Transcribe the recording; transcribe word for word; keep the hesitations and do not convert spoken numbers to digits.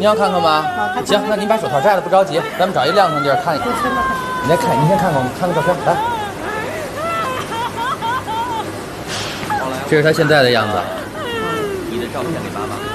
你要看看吗？行，那你把手套摘了，不着急，咱们找一亮堂地儿看一看。你再看，你先看看我们看看照片，来。这是他现在的样子。你的照片给妈妈。